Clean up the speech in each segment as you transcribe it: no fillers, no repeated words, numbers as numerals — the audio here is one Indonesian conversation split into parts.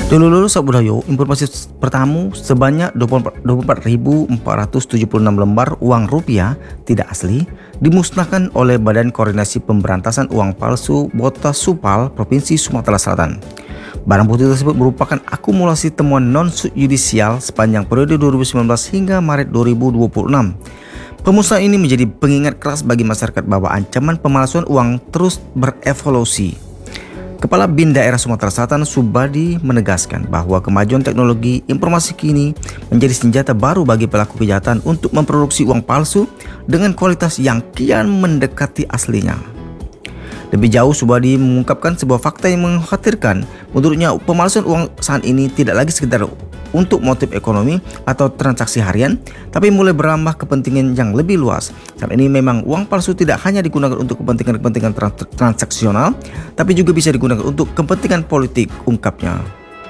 Dulu Sabudayo, informasi pertama sebanyak 24.476 lembar uang rupiah tidak asli dimusnahkan oleh Badan Koordinasi Pemberantasan Uang Palsu Bota Supal Provinsi Sumatera Selatan. Barang bukti tersebut merupakan akumulasi temuan non-yudisial sepanjang periode 2019 hingga Maret 2026. Pemusnahan ini menjadi pengingat keras bagi masyarakat bahwa ancaman pemalsuan uang terus berevolusi. Kepala BIN Daerah Sumatera Selatan Subadi menegaskan bahwa kemajuan teknologi informasi kini menjadi senjata baru bagi pelaku kejahatan untuk memproduksi uang palsu dengan kualitas yang kian mendekati aslinya. Lebih jauh, Subadi mengungkapkan sebuah fakta yang mengkhawatirkan. Menurutnya, pemalsuan uang saat ini tidak lagi sekedar untuk motif ekonomi atau transaksi harian, tapi mulai berambah kepentingan yang lebih luas. Saat ini memang uang palsu tidak hanya digunakan untuk kepentingan transaksional, tapi juga bisa digunakan untuk kepentingan politik, ungkapnya.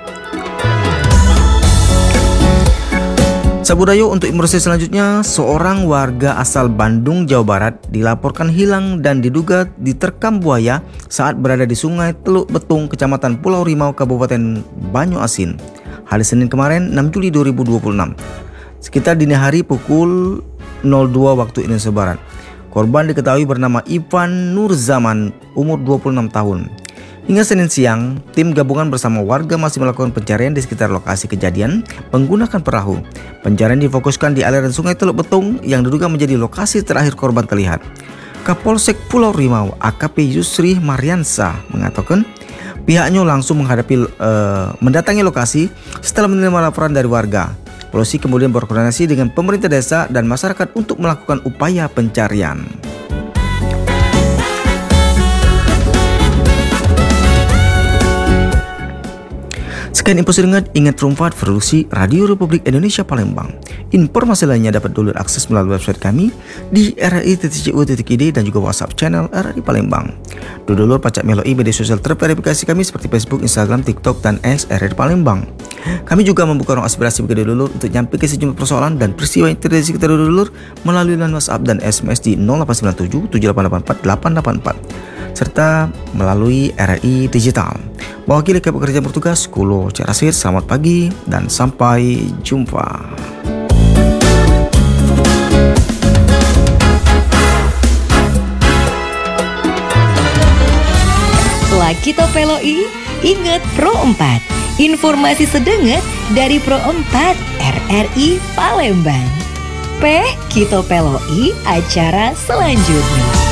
Sabudayo, untuk informasi selanjutnya, seorang warga asal Bandung, Jawa Barat dilaporkan hilang dan diduga diterkam buaya saat berada di Sungai Teluk Betung, Kecamatan Pulau Rimau, Kabupaten Banyuasin. Hari Senin kemarin, 6 Juli 2026, sekitar dini hari pukul 02 waktu Indonesia Barat. Korban diketahui bernama Ivan Nurzaman, umur 26 tahun. Hingga Senin siang, tim gabungan bersama warga masih melakukan pencarian di sekitar lokasi kejadian menggunakan perahu. Pencarian difokuskan di aliran Sungai Teluk Betung yang diduga menjadi lokasi terakhir korban terlihat. Kapolsek Pulau Rimau, AKP Yusri Mariansa, mengatakan pihaknya langsung mendatangi lokasi setelah menerima laporan dari warga. Polisi kemudian berkoordinasi dengan pemerintah desa dan masyarakat untuk melakukan upaya pencarian. Sekian info ingat Rumfat Produksi Radio Republik Indonesia Palembang. Informasi lainnya dapat dulu akses melalui website kami di rri.co.id dan juga WhatsApp channel RRI Palembang. Dulur pacak meloi media sosial terverifikasi kami seperti Facebook, Instagram, TikTok, dan X RRI Palembang. Kami juga membuka ruang aspirasi bagi dulur untuk nyampe ke sejumlah persoalan dan peristiwa yang terjadi di sekitar dulur melalui line WhatsApp dan SMS di 0897 7884 884 serta melalui RRI Digital. Mewakili pekerja bertugas, Kulo Cerasir, selamat pagi dan sampai jumpa. Lakito Peloi, ingat Pro 4. Informasi sedenget dari Pro 4 RRI Palembang. Kito Peloi, acara selanjutnya.